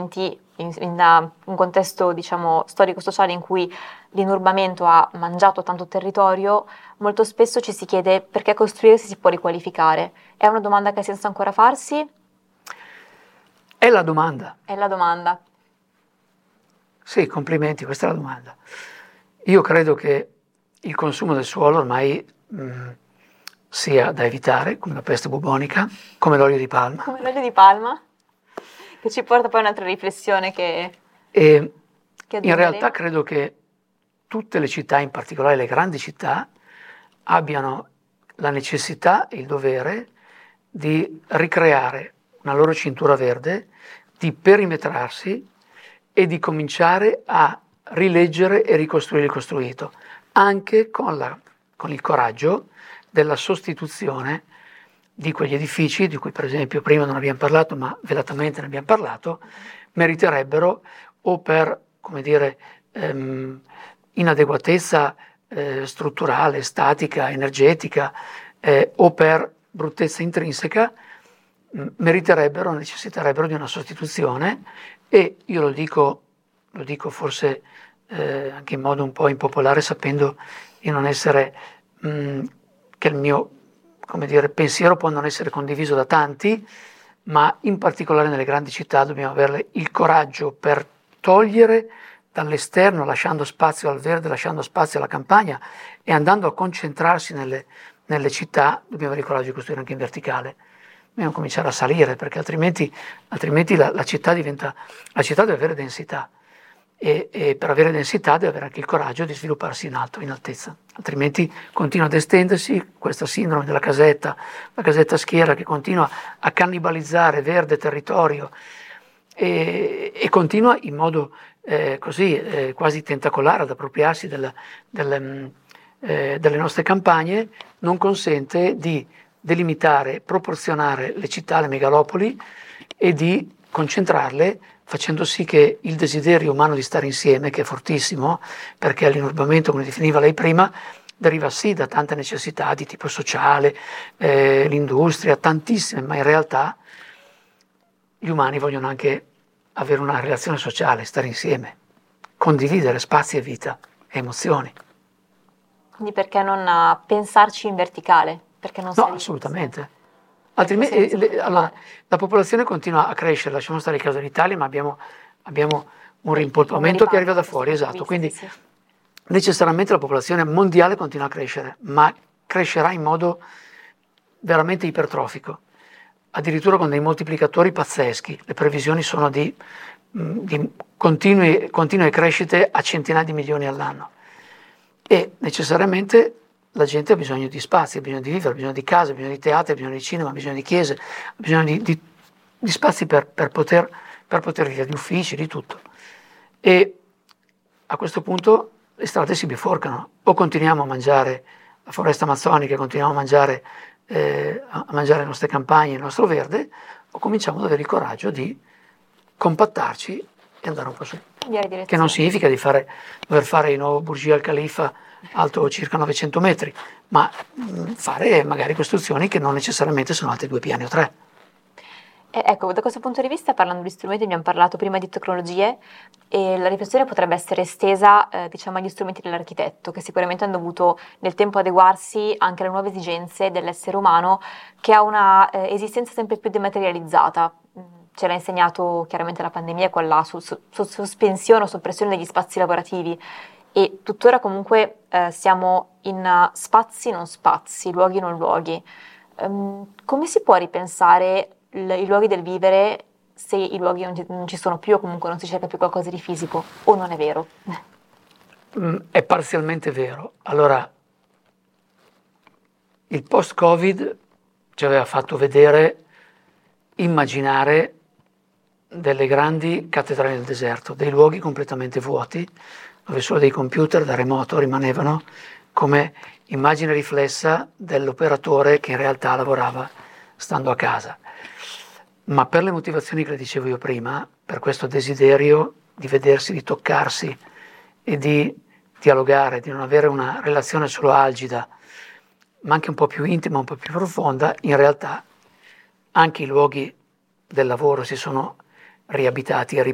recenti, in un contesto, diciamo, storico-sociale in cui l'inurbamento ha mangiato tanto territorio, molto spesso ci si chiede perché costruire se si può riqualificare. È una domanda che ha senso ancora farsi? È la domanda. È la domanda. Sì, complimenti, questa è la domanda. Io credo che il consumo del suolo ormai sia da evitare, come la peste bubonica, come l'olio di palma. Come l'olio di palma, che ci porta poi a un'altra riflessione che in realtà credo che tutte le città, in particolare le grandi città, abbiano la necessità e il dovere di ricreare una loro cintura verde, di perimetrarsi e di cominciare a rileggere e ricostruire il costruito, anche con il coraggio della sostituzione di quegli edifici, di cui per esempio prima non abbiamo parlato, ma velatamente ne abbiamo parlato, meriterebbero o per, come dire, inadeguatezza strutturale, statica, energetica, o per bruttezza intrinseca, meriterebbero, necessiterebbero di una sostituzione. E io lo dico forse anche in modo un po' impopolare, sapendo di non essere, che il mio, come dire, pensiero può non essere condiviso da tanti, ma in particolare nelle grandi città dobbiamo avere il coraggio per togliere dall'esterno, lasciando spazio al verde, lasciando spazio alla campagna e andando a concentrarsi nelle città, dobbiamo avere il coraggio di costruire anche in verticale. Dobbiamo cominciare a salire, perché altrimenti la città deve avere densità e per avere densità deve avere anche il coraggio di svilupparsi in alto, in altezza, altrimenti continua ad estendersi questa sindrome della casetta, la casetta schiera che continua a cannibalizzare verde territorio e continua in modo così quasi tentacolare ad appropriarsi delle nostre campagne, non consente di delimitare, proporzionare le città, le megalopoli e di concentrarle, facendo sì che il desiderio umano di stare insieme, che è fortissimo, perché l'inurbamento, come definiva lei prima, deriva sì da tante necessità di tipo sociale, l'industria, tantissime, ma in realtà gli umani vogliono anche avere una relazione sociale, stare insieme, condividere spazi e vita e emozioni. Quindi perché non pensarci in verticale? Perché non No, assolutamente. Altrimenti allora, la popolazione continua a crescere, lasciamo stare il caso dell'Italia, ma abbiamo un rimpolpamento che arriva da fuori, esatto. Quindi necessariamente la popolazione mondiale continua a crescere, ma crescerà in modo veramente ipertrofico, addirittura con dei moltiplicatori pazzeschi. Le previsioni sono di continue crescite a centinaia di milioni all'anno. E necessariamente la gente ha bisogno di spazi, ha bisogno di vivere, ha bisogno di case, ha bisogno di teatri, ha bisogno di cinema, ha bisogno di chiese, ha bisogno di spazi per poter vivere, di uffici, di tutto. E a questo punto le strade si biforcano, o continuiamo a mangiare la foresta amazzonica, continuiamo a mangiare le nostre campagne, il nostro verde, o cominciamo ad avere il coraggio di compattarci e andare un po' su. Che non significa dover fare il nuovo Burj Al Khalifa alto circa 900 metri, ma fare magari costruzioni che non necessariamente sono alte 2 piani o 3. Ecco, da questo punto di vista, parlando di strumenti, abbiamo parlato prima di tecnologie e la riflessione potrebbe essere estesa, diciamo, agli strumenti dell'architetto, che sicuramente hanno dovuto nel tempo adeguarsi anche alle nuove esigenze dell'essere umano, che ha una esistenza sempre più dematerializzata. Ce l'ha insegnato chiaramente la pandemia con la sospensione o soppressione degli spazi lavorativi e tuttora comunque siamo in spazi non spazi, luoghi non luoghi. Come si può ripensare i luoghi del vivere se i luoghi non ci sono più o comunque non si cerca più qualcosa di fisico, o non è vero? È parzialmente vero. Allora, il post-Covid ci aveva fatto immaginare delle grandi cattedrali del deserto, dei luoghi completamente vuoti, dove solo dei computer da remoto rimanevano come immagine riflessa dell'operatore che in realtà lavorava stando a casa. Ma per le motivazioni che le dicevo io prima, per questo desiderio di vedersi, di toccarsi e di dialogare, di non avere una relazione solo algida, ma anche un po' più intima, un po' più profonda, in realtà anche i luoghi del lavoro si sono riabitati e